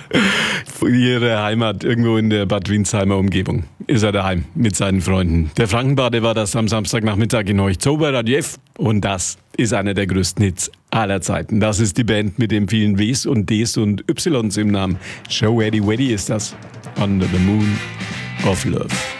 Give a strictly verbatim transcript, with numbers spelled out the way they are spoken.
Ihre Heimat irgendwo in der Bad Windsheimer Umgebung. Ist er daheim mit seinen Freunden. Der Frankenbade war das am Samstagnachmittag in Euch-Zober-Radiev und das ist einer der größten Hits aller Zeiten. Das ist die Band mit den vielen Ws und Ds und Ys im Namen. Show Weddy Weddy ist das. Under the Moon of Love.